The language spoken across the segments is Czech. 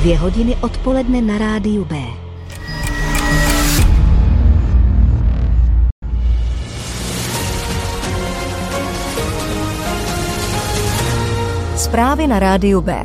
2 hodiny odpoledne na rádiu B. Zprávy na rádiu B.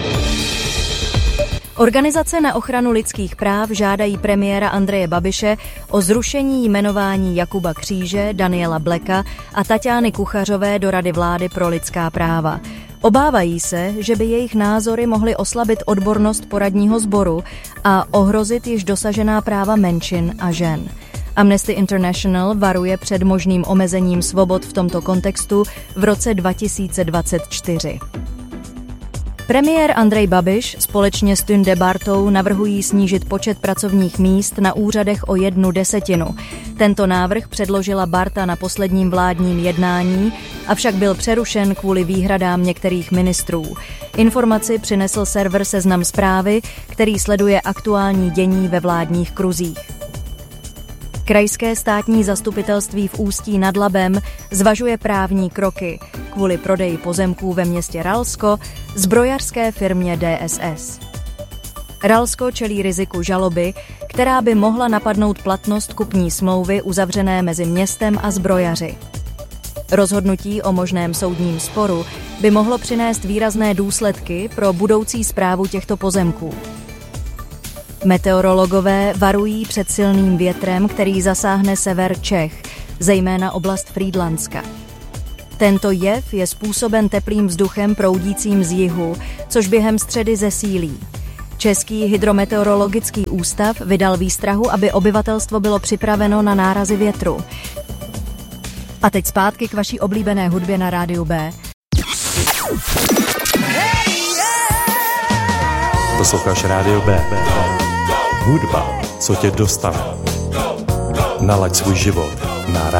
Organizace na ochranu lidských práv žádají premiéra Andreje Babiše o zrušení jmenování Jakuba Kříže, Daniela Bleka a Taťány Kuchařové do Rady vlády pro lidská práva. Obávají se, že by jejich názory mohly oslabit odbornost poradního sboru a ohrozit již dosažená práva menšin a žen. Amnesty International varuje před možným omezením svobod v tomto kontextu v roce 2024. Premiér Andrej Babiš společně s Tunde Bartou navrhují snížit počet pracovních míst na úřadech o 1/10. Tento návrh předložila Barta na posledním vládním jednání, avšak byl přerušen kvůli výhradám některých ministrů. Informaci přinesl server Seznam Zprávy, který sleduje aktuální dění ve vládních kruzích. Krajské státní zastupitelství v Ústí nad Labem zvažuje právní kroky kvůli prodeji pozemků ve městě Ralsko zbrojařské firmě DSS. Ralsko čelí riziku žaloby, která by mohla napadnout platnost kupní smlouvy uzavřené mezi městem a zbrojaři. Rozhodnutí o možném soudním sporu by mohlo přinést výrazné důsledky pro budoucí správu těchto pozemků. Meteorologové varují před silným větrem, který zasáhne sever Čech, zejména oblast Frýdlantska. Tento jev je způsoben teplým vzduchem proudícím z jihu, což během středy zesílí. Český hydrometeorologický ústav vydal výstrahu, aby obyvatelstvo bylo připraveno na nárazy větru. A teď zpátky k vaší oblíbené hudbě na rádiu B. Posloucháš rádio B. Hudba, co tě dostane. Nalaď svůj život na